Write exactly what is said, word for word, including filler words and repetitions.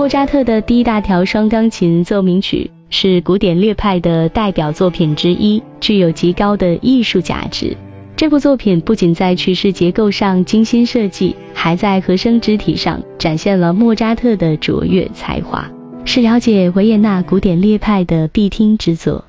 莫扎特的 D 大调双钢琴奏鸣曲是古典乐派的代表作品之一，具有极高的艺术价值。这部作品不仅在曲式结构上精心设计，还在和声肢体上展现了莫扎特的卓越才华，是了解维也纳古典乐派的必听之作。